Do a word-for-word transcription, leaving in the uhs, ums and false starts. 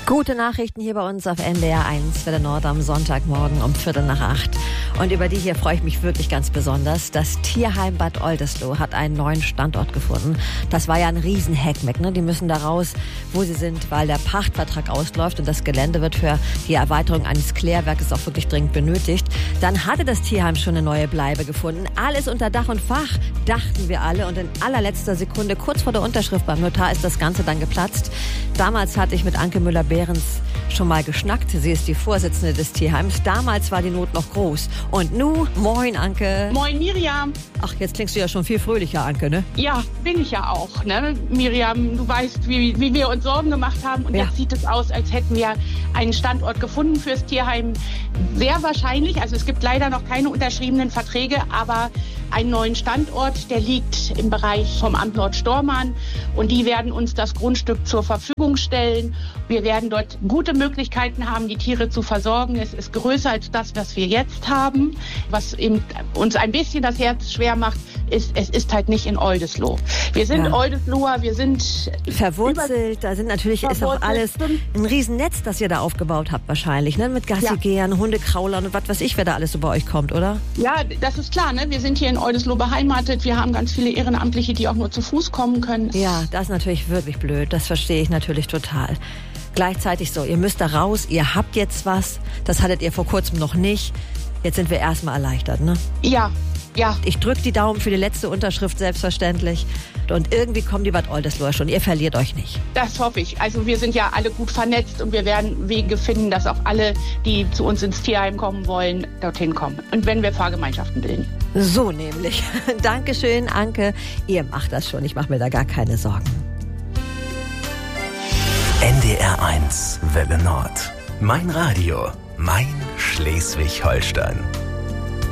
Gute Nachrichten hier bei uns auf N D R eins für den Nord am Sonntagmorgen um Viertel nach acht. Und über die hier freue ich mich wirklich ganz besonders. Das Tierheim Bad Oldesloe hat einen neuen Standort gefunden. Das war ja ein Riesen-Hackmeck, ne? Die müssen da raus, wo sie sind, weil der Pachtvertrag ausläuft und das Gelände wird für die Erweiterung eines Klärwerkes auch wirklich dringend benötigt. Dann hatte das Tierheim schon eine neue Bleibe gefunden. Alles unter Dach und Fach, dachten wir alle. Und in allerletzter Sekunde, kurz vor der Unterschrift beim Notar, ist das Ganze dann geplatzt. Damals hatte ich mit Anke Müller-Behrens schon mal geschnackt. Sie ist die Vorsitzende des Tierheims. Damals war die Not noch groß. Und nu, moin Anke. Moin Miriam. Ach, jetzt klingst du ja schon viel fröhlicher, Anke, ne? Ja, bin ich ja auch, ne? Miriam, du weißt, wie, wie wir uns Sorgen gemacht haben. Und ja. Jetzt sieht es aus, als hätten wir einen Standort gefunden fürs Tierheim. Sehr wahrscheinlich, also es gibt leider noch keine unterschriebenen Verträge, aber einen neuen Standort, der liegt im Bereich vom Amt Nord-Stormarn. Und die werden uns das Grundstück zur Verfügung stellen. Wir werden dort gute Möglichkeiten haben, die Tiere zu versorgen. Es ist größer als das, was wir jetzt haben. Was eben uns ein bisschen das Herz schwer macht, ist, es ist halt nicht in Oldesloe. Wir sind ja. Oldesloer, wir sind verwurzelt. Da sind natürlich ist auch alles ein Riesennetz, das ihr da aufgebaut habt wahrscheinlich, ne? Mit Gassigehern, ja. Hundekraulern und was weiß ich, wer da alles so bei euch kommt, oder? Ja, das ist klar, ne? Wir sind hier in Oldesloe beheimatet. Wir haben ganz viele Ehrenamtliche, die auch nur zu Fuß kommen können. Ja, das ist natürlich wirklich blöd. Das verstehe ich natürlich total. Gleichzeitig so, ihr müsst da raus, ihr habt jetzt was. Das hattet ihr vor kurzem noch nicht. Jetzt sind wir erstmal erleichtert, ne? Ja, ja. Ich drücke die Daumen für die letzte Unterschrift, selbstverständlich. Und irgendwie kommen die Bad Oldesloe schon. Ihr verliert euch nicht. Das hoffe ich. Also wir sind ja alle gut vernetzt und wir werden Wege finden, dass auch alle, die zu uns ins Tierheim kommen wollen, dorthin kommen. Und wenn wir Fahrgemeinschaften bilden. So nämlich. Dankeschön, Anke. Ihr macht das schon. Ich mache mir da gar keine Sorgen. N D R eins Welle Nord. Mein Radio. Mein Schleswig-Holstein.